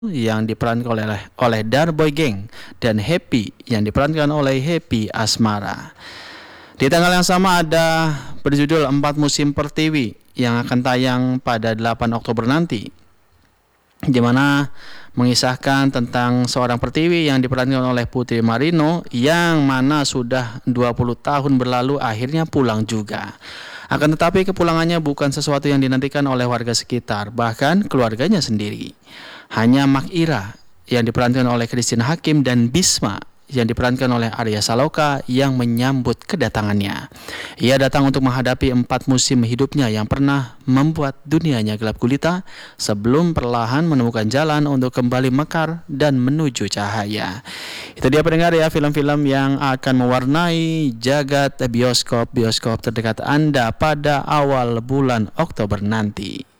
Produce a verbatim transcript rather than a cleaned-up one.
yang diperankan oleh oleh Darboy Gang dan Happy yang diperankan oleh Happy Asmara. Di tanggal yang sama ada berjudul Empat Musim Pertiwi yang akan tayang pada delapan Oktober nanti, di mana mengisahkan tentang seorang pertiwi yang diperankan oleh Putri Marino yang mana sudah dua puluh tahun berlalu akhirnya pulang juga. Akan tetapi kepulangannya bukan sesuatu yang dinantikan oleh warga sekitar, bahkan keluarganya sendiri. Hanya Makira yang diperankan oleh Christine Hakim dan Bisma yang diperankan oleh Arya Saloka yang menyambut kedatangannya. Ia datang untuk menghadapi empat musim hidupnya yang pernah membuat dunianya gelap gulita sebelum perlahan menemukan jalan untuk kembali mekar dan menuju cahaya. Itu dia pendengar ya, film-film yang akan mewarnai jagat bioskop-bioskop terdekat Anda pada awal bulan Oktober nanti.